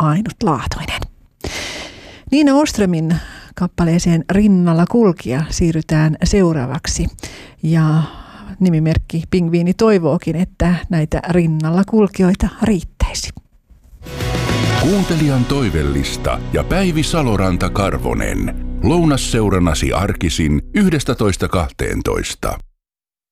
ainutlaatuinen. Niina Åströmin kappaleeseen Rinnalla kulkija siirrytään seuraavaksi. Ja nimimerkki Pingviini toivookin, että näitä rinnalla kulkijoita riittäisi. Kuuntelijan toivellista ja Päivi Saloranta-Karvonen. Lounasseuranasi arkisin 11.12.